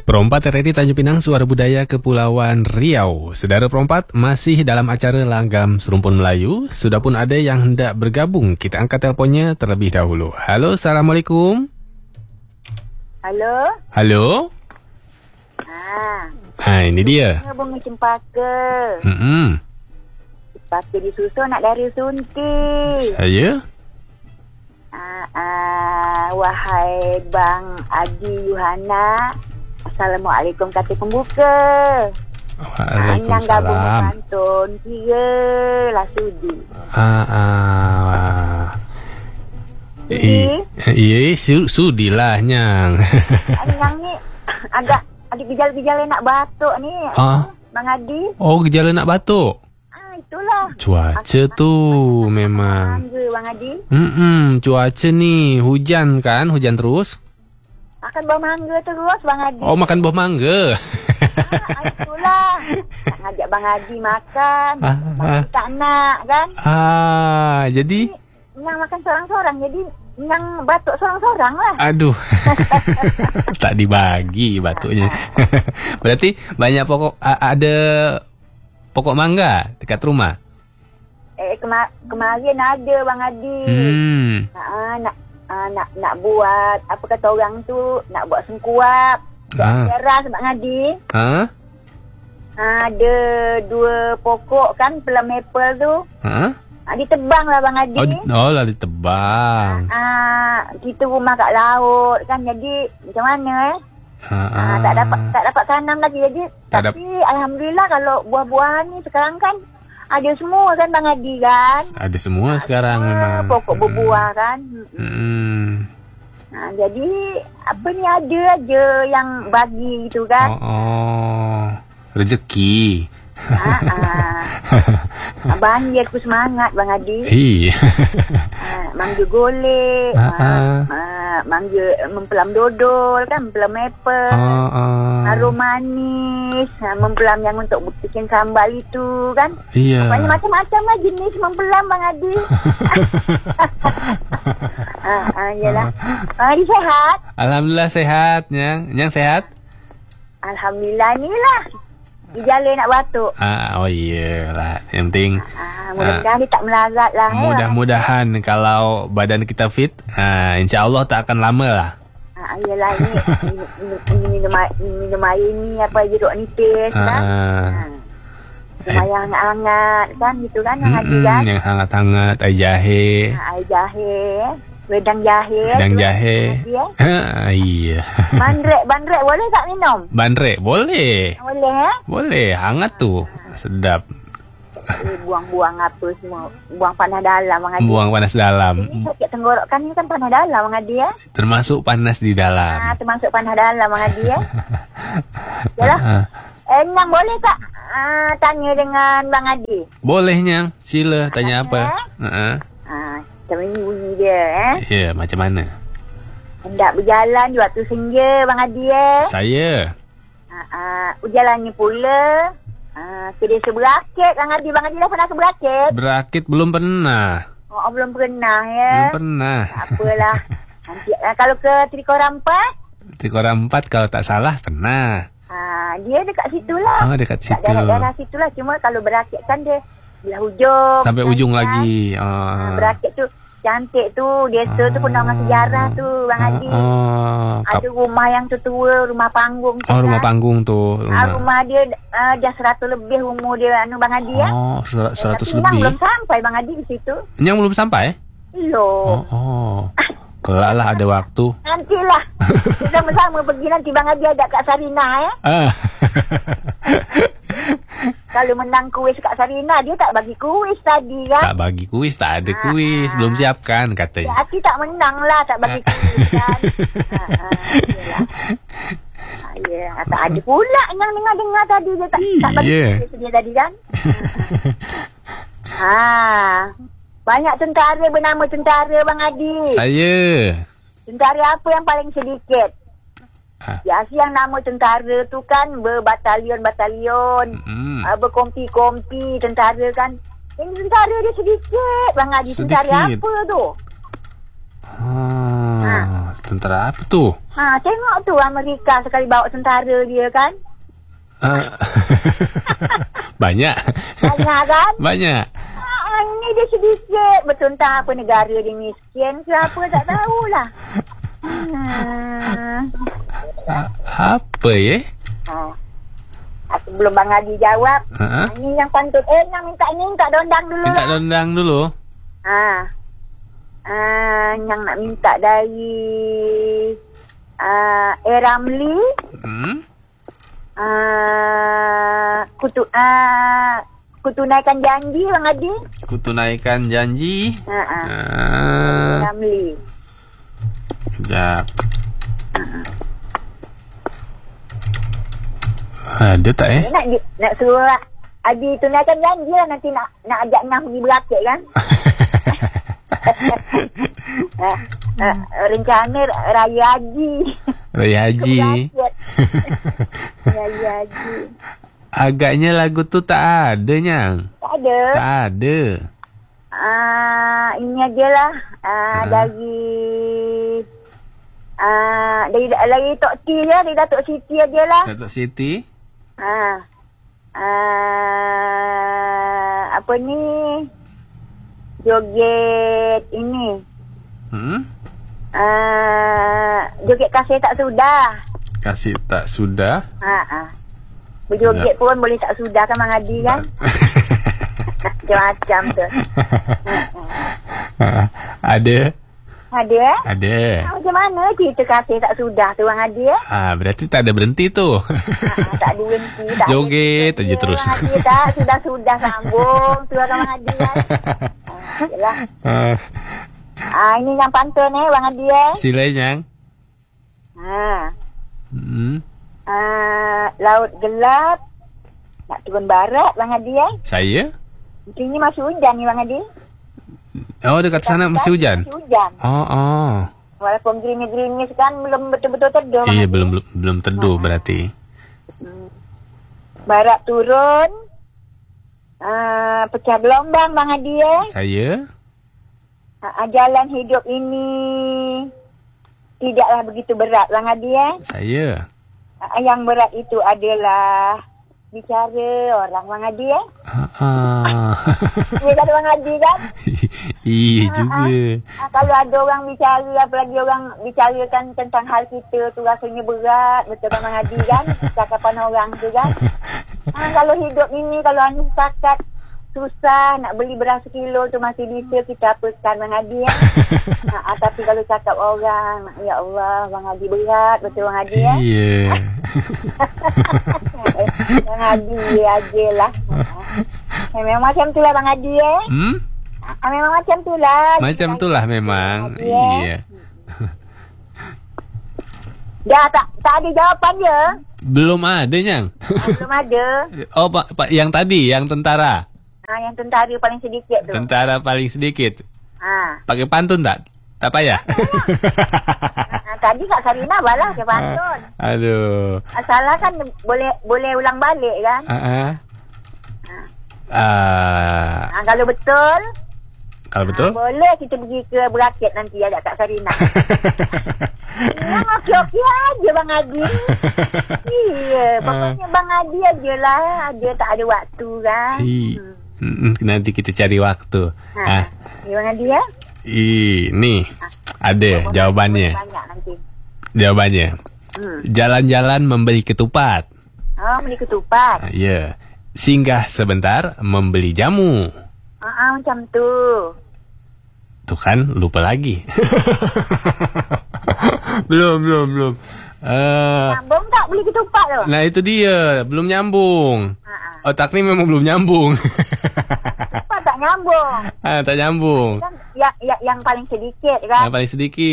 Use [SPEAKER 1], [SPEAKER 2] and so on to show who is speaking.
[SPEAKER 1] Perompat RRI Tanjung Pinang, Suara Budaya Kepulauan Riau. Saudara perompat, masih dalam acara Langgam Serumpun Melayu. Sudah pun ada yang hendak bergabung. Kita angkat teleponnya terlebih dahulu. Halo, Assalamualaikum.
[SPEAKER 2] Halo.
[SPEAKER 1] Halo. Ini dia.
[SPEAKER 2] Bunga cempaka. Cempaka disusun nak dari suntik.
[SPEAKER 1] Saya.
[SPEAKER 2] Wahai Bang Adi Yuhana, Assalamualaikum kata pembuka.
[SPEAKER 1] Waalaikumsalam.
[SPEAKER 2] Gabung pantun kira lah sudi.
[SPEAKER 1] Sudilah Nyang.
[SPEAKER 2] Nyang ni agak ada gejala-gejala nak batuk ni. Bang Adi.
[SPEAKER 1] Oh, gejala nak batuk.
[SPEAKER 2] Itulah.
[SPEAKER 1] Cuaca tu memang.
[SPEAKER 2] Mangga Bang Adi.
[SPEAKER 1] Cuaca ni hujan kan? Hujan terus.
[SPEAKER 2] Akan buah mangga terus Bang Adi.
[SPEAKER 1] Oh, makan buah mangga.
[SPEAKER 2] Itulah. Nak ngajak Bang Adi makan. Bang tak nak kan?
[SPEAKER 1] Jadi
[SPEAKER 2] Yang makan seorang-seorang. Jadi yang batuk seorang-seorang lah.
[SPEAKER 1] Aduh. Tak dibagi batuknya. Berarti banyak pokok, ada pokok mangga dekat rumah?
[SPEAKER 2] Kemarin ada Bang Adi. Nak buat apa kata orang tu, nak buat sengkuap. Teras Bang Adi. Ada 2 pokok kan, pelam maple tu. Ditebang lah Bang Adi.
[SPEAKER 1] Lah ditebang.
[SPEAKER 2] Kita rumah kat laut kan, jadi macam mana tak dapat tanam lagi. Jadi tapi alhamdulillah kalau buah-buahan ni sekarang kan ada semua kan Bang Adi kan.
[SPEAKER 1] Ada semua sekarang memang.
[SPEAKER 2] Pokok berbuah kan. Jadi apa ni ada aja yang bagi gitu kan.
[SPEAKER 1] Rezeki.
[SPEAKER 2] Banjir aku semangat Bang Adi. Mangga golek, mangga mempelam dodol kan, mempelam maple, harum manis, mempelam yang untuk bikin sambal itu kan. Banyak macam-macam lah jenis mempelam Bang Adi. Yalah. Bang Adi sehat?
[SPEAKER 1] Alhamdulillah sehat, Nyang sehat?
[SPEAKER 2] Alhamdulillah ni lah. Gejala nak batuk.
[SPEAKER 1] Iyalah. Yang penting
[SPEAKER 2] mudah-mudahan dia tak melarat lah.
[SPEAKER 1] Mudah-mudahan kalau badan kita fit, insya-Allah tak akan lama lah.
[SPEAKER 2] Iyalah ini minum air ni apa jeruk nipis kan. Yang hangat-hangat kan gitu kan yang ada kan.
[SPEAKER 1] Yang hangat-hangat, air jahe.
[SPEAKER 2] Air jahe. Wedang jahe.
[SPEAKER 1] Iya.
[SPEAKER 2] Bandrek boleh tak minum?
[SPEAKER 1] Bandrek boleh. Boleh, hangat tu. Sedap.
[SPEAKER 2] Buang-buang apa semua. Buang panas dalam Bang Adi.
[SPEAKER 1] Buang panas dalam.
[SPEAKER 2] Sakit tenggorokan ni kan panas dalam Bang Adi ya.
[SPEAKER 1] Termasuk panas di dalam.
[SPEAKER 2] Termasuk panas dalam Bang Adi ya. Yalah. Nyang boleh tak tanya dengan Bang Adi?
[SPEAKER 1] Boleh Nyang. Sila tanya apa.
[SPEAKER 2] Macam ini bunyi dia
[SPEAKER 1] Ya, macam mana?
[SPEAKER 2] Hendak berjalan di waktu senja Bang Adi
[SPEAKER 1] Saya
[SPEAKER 2] berjalannya pula ke desa Berakit Bang Adi. Bang Adi dah pernah ke Berakit?
[SPEAKER 1] Berakit belum pernah.
[SPEAKER 2] Belum pernah ya.
[SPEAKER 1] Belum pernah.
[SPEAKER 2] Apalah. Nanti kalau ke Trikora 4?
[SPEAKER 1] Trikora 4 kalau tak salah pernah.
[SPEAKER 2] Dia dekat situ lah.
[SPEAKER 1] Dekat situ.
[SPEAKER 2] Daerah situ lah. Cuma kalau Berakit kan dia belah ujung.
[SPEAKER 1] Sampai ujung lagi.
[SPEAKER 2] Berakit tu cantik tu. Desa tu penuh sejarah tu Bang Adi. Ada rumah yang tua, rumah panggung tu.
[SPEAKER 1] Rumah panggung tu.
[SPEAKER 2] Rumah dia dah 100 lebih umur dia Bang Adi
[SPEAKER 1] 100
[SPEAKER 2] tapi
[SPEAKER 1] lebih.
[SPEAKER 2] belum sampai Bang Adi di situ.
[SPEAKER 1] Yang belum sampai?
[SPEAKER 2] Belum.
[SPEAKER 1] Kelak lah ada waktu.
[SPEAKER 2] Nantilah. Kita sama-sama pergi nanti Bang Adi ajak Kak Sarina ya. Kalau menang kuis Kak Sarina, dia tak bagi kuis tadi kan?
[SPEAKER 1] Tak bagi kuis, tak ada kuis. Belum siapkan katanya.
[SPEAKER 2] Hati tak menang lah, tak bagi kuis kan? Tak ada pula yang dengar-dengar tadi. Dia tak bagi kuis dia tadi kan? Banyak tentara bernama tentara Bang Adi.
[SPEAKER 1] Saya.
[SPEAKER 2] Tentara apa yang paling sedikit? Biasa yang nama tentara tu kan berbatalion-batalion, berkompi-kompi tentara kan. Ini tentara dia sedikit Bang Adi. Tentara apa tu?
[SPEAKER 1] Tentara apa tu?
[SPEAKER 2] Tengok tu Amerika sekali bawa tentara dia kan.
[SPEAKER 1] Banyak.
[SPEAKER 2] Banyak kan?
[SPEAKER 1] Banyak.
[SPEAKER 2] Ini dia sedikit. Betul tak apa negara dia miskin ke apa tak tahulah.
[SPEAKER 1] Apa ya?
[SPEAKER 2] Sebelum Bang Haji jawab, ini yang pantun. Yang minta dondang dulu.
[SPEAKER 1] Minta dondang dulu.
[SPEAKER 2] Yang nak minta dari Ramli. Kutunaikan janji Bang Haji.
[SPEAKER 1] Kutunaikan janji.
[SPEAKER 2] Ramli.
[SPEAKER 1] Sekejap. Ada tak
[SPEAKER 2] Nak suruh Adi tunaikan janji lah. Nanti nak ajak Nah pergi beraket kan. Rencana Raya Haji.
[SPEAKER 1] Raya Haji.
[SPEAKER 2] Raya Haji.
[SPEAKER 1] Agaknya lagu tu tak ada, Nyang.
[SPEAKER 2] Tak ada.
[SPEAKER 1] Tak ada.
[SPEAKER 2] Ini ajalah. Dari Tok T je. Dari Datuk Siti ajalah.
[SPEAKER 1] Datuk Siti.
[SPEAKER 2] Apa ni? Joget ini. Joget kasih tak sudah.
[SPEAKER 1] Kasih tak sudah.
[SPEAKER 2] Berjoget pun boleh tak sudah kan Mang Hadi kan. Macam-macam tu.
[SPEAKER 1] Ada.
[SPEAKER 2] Macam mana cerita kasih tak sudah tu Mang Hadi
[SPEAKER 1] berarti tak ada berhenti tu.
[SPEAKER 2] Tak ada berhenti.
[SPEAKER 1] Joget aja terus.
[SPEAKER 2] Tak sudah sambung tu Mang Hadi kan. Yalah. Ini yang pantun Bang Hadi
[SPEAKER 1] Sila Nyang.
[SPEAKER 2] Laut gelap nak turun barat Bang Hadi
[SPEAKER 1] Saya?
[SPEAKER 2] Ini masih hujan ni Bang Hadi.
[SPEAKER 1] Dekat sana masih hujan.
[SPEAKER 2] Walaupun gerimis-gerimis kan belum betul-betul teduh.
[SPEAKER 1] Iya, belum teduh berarti.
[SPEAKER 2] Barat turun. Pecah gelombang Bang Hadi
[SPEAKER 1] Saya?
[SPEAKER 2] Jalan hidup ini tidaklah begitu berat Bang Hadi
[SPEAKER 1] Saya?
[SPEAKER 2] Yang berat itu adalah bicara orang Bang Hadi Dia kata Bang Hadi kan.
[SPEAKER 1] Iya juga.
[SPEAKER 2] Kalau ada orang bicara, apalagi orang bicarakan tentang hal kita tu rasanya berat. Betul kan Bang Hadi kan. Cakapan orang tu kan. Kalau hidup ini, kalau hanya setakat susah nak beli beras sekilo tu masih bisa kita apakan Bang Hadi tapi kalau cakap orang, ya Allah Bang Hadi berat. Betul Bang Hadi
[SPEAKER 1] Iya.
[SPEAKER 2] Bang Hadi aje lah. Memang macam tu lah Bang Hadi memang macam tu lah.
[SPEAKER 1] Macam tu lah memang. Iya.
[SPEAKER 2] Dah tak ada jawapan dia.
[SPEAKER 1] Belum ada Nyang.
[SPEAKER 2] Belum ada.
[SPEAKER 1] Pak yang tadi, yang tentara.
[SPEAKER 2] Yang tentara paling sedikit tu.
[SPEAKER 1] Tentara paling sedikit. Pakai pantun tak? Tak payah.
[SPEAKER 2] Tadi Kak Sarina balah ke pantun.
[SPEAKER 1] Aduh.
[SPEAKER 2] Salah kan boleh ulang balik kan? Kalau betul. Boleh kita pergi ke beraket nanti ajak Kak Sarina. Yang okey-okey aja Bang Hadi. Iya, pokoknya Bang Hadi aje lah. Dia tak ada waktu kan.
[SPEAKER 1] Nanti kita cari waktu.
[SPEAKER 2] Bang Hadi
[SPEAKER 1] Ini ada jawabannya. Jawabannya. Jalan-jalan membeli ketupat.
[SPEAKER 2] Beli ketupat.
[SPEAKER 1] Ya. Singgah sebentar membeli jamu.
[SPEAKER 2] Macam tu.
[SPEAKER 1] Tuh kan, lupa lagi. Belum.
[SPEAKER 2] Nyambung tak beli ketupat tu?
[SPEAKER 1] Nah itu dia, belum nyambung. Otak ni memang belum nyambung.
[SPEAKER 2] Tak nyambung.
[SPEAKER 1] Tak nyambung.
[SPEAKER 2] Yang paling sedikit kan?
[SPEAKER 1] Yang paling sedikit.